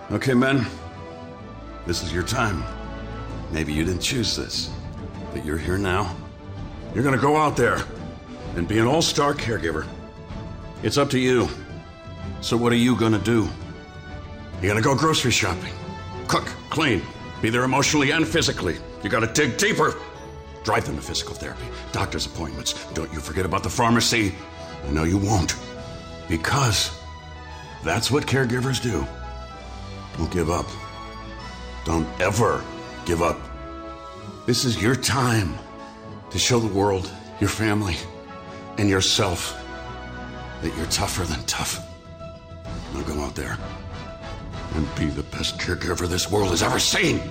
Okay, men. This is your time. Maybe you didn't choose this, but you're here now. You're gonna go out there and be an all-star caregiver. It's up to you. So what are you gonna do? You're gonna go grocery shopping, cook, clean, be there emotionally and physically. You gotta dig deeper. Drive them to physical therapy, doctor's appointments. Don't you forget about the pharmacy. I know you won't. Because that's what caregivers do. Don't give up. Don't ever give up. This is your time to show the world, your family, and yourself that you're tougher than tough. Now go out there and be the best caregiver this world has ever seen.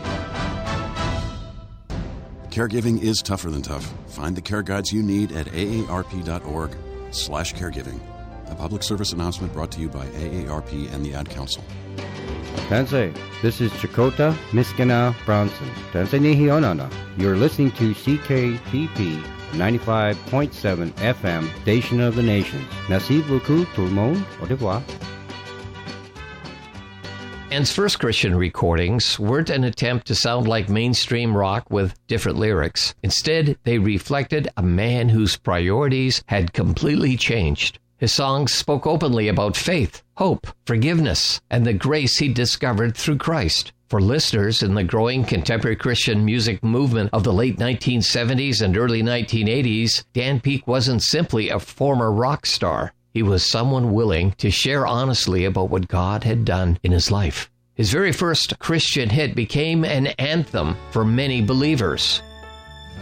Caregiving is tougher than tough. Find the care guides you need at aarp.org/caregiving. A public service announcement brought to you by AARP and the Ad Council. Tansei, this is Chakota Miskina Bronson. Tansei ni hionana. You're listening to CKPP 95.7 FM, Station of the Nations. Merci beaucoup tout le monde. Au revoir. Ann's first Christian recordings weren't an attempt to sound like mainstream rock with different lyrics. Instead, they reflected a man whose priorities had completely changed. His songs spoke openly about faith, hope, forgiveness, and the grace he discovered through Christ. For listeners in the growing contemporary Christian music movement of the late 1970s and early 1980s, Dan Peek wasn't simply a former rock star. He was someone willing to share honestly about what God had done in his life. His very first Christian hit became an anthem for many believers.